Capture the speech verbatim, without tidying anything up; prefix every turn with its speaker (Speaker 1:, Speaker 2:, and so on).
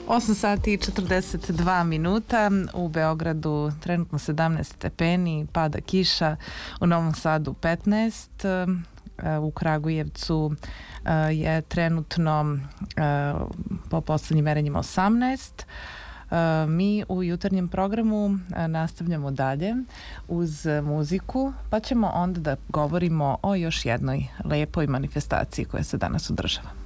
Speaker 1: osam sati i četrdeset dva minuta, u Beogradu trenutno sedamnaest stepeni, pada kiša, u Novom Sadu petnaest, u Kragujevcu je trenutno po poslednjim merenjima osamnaest. Mi u jutarnjem programu nastavljamo dalje uz muziku, pa ćemo onda da govorimo o još jednoj lepoj manifestaciji koja se danas održava.